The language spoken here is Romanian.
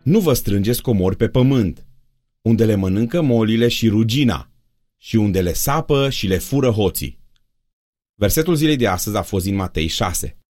Nu vă strângeți comori pe pământ, unde le mănâncă molile și rugina, și unde le sapă și le fură hoții. Versetul zilei de astăzi a fost din Matei 6.